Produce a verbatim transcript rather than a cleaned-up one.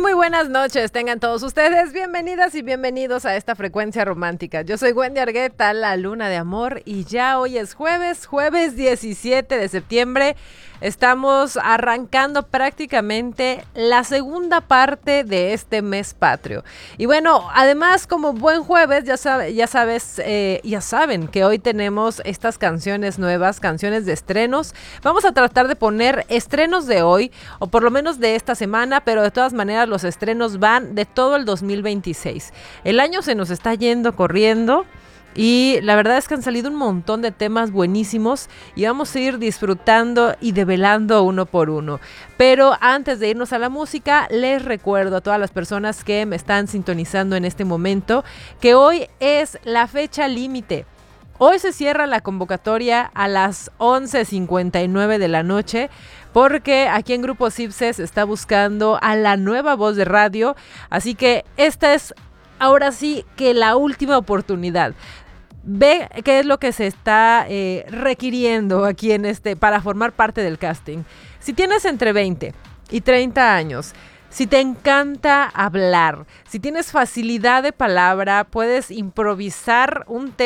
muy buenas noches, tengan todos ustedes bienvenidas y bienvenidos a esta frecuencia romántica. Yo soy Wendy Argueta, la luna de amor, y ya hoy es jueves, jueves diecisiete de septiembre. Estamos arrancando prácticamente la segunda parte de este mes patrio. Y bueno, además como buen jueves, ya, sabe, ya sabes, eh, ya saben que hoy tenemos estas canciones nuevas, canciones de estrenos. Vamos a tratar de poner estrenos de hoy, o por lo menos de esta semana, pero de todas maneras los estrenos van de todo el dos mil veintiséis. El año se nos está yendo corriendo. Y la verdad es que han salido un montón de temas buenísimos y vamos a ir disfrutando y develando uno por uno. Pero antes de irnos a la música, les recuerdo a todas las personas que me están sintonizando en este momento que hoy es la fecha límite. Hoy se cierra la convocatoria a las once cincuenta y nueve de la noche porque aquí en Grupo Sipse se está buscando a la nueva voz de radio. Así que esta es ahora sí que la última oportunidad. Ve qué es lo que se está eh, requiriendo aquí en este para formar parte del casting. Si tienes entre veinte y treinta años, si te encanta hablar, si tienes facilidad de palabra, puedes improvisar un tema